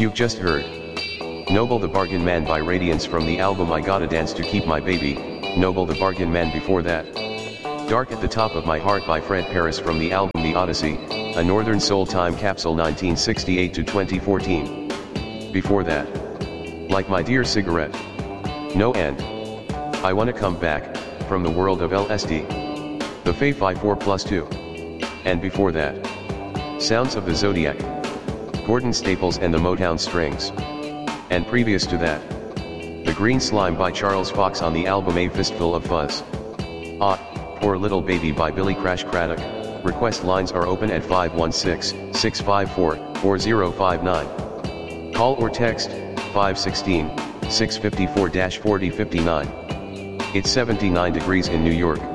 You've just heard Noble the Bargain Man by Radiance from the album I Gotta Dance to Keep My Baby. Noble the Bargain Man before that. Dark at the Top of My Heart by Fred Paris from the album The Odyssey, a Northern Soul Time Capsule 1968 to 2014. Before that. Like My Dear Cigarette. No End. I Wanna Come Back, from the World of LSD. The Fae 4+2. And before that. Sounds of the Zodiac. Gordon Staples and the Motown Strings. And previous to that. The Green Slime by Charles Fox on the album A Fistful of Fuzz. Ah, Poor Little Baby by Billy Crash Craddock. Request lines are open at 516-654-4059. Call or text 516-654-4059. It's 79 degrees in New York.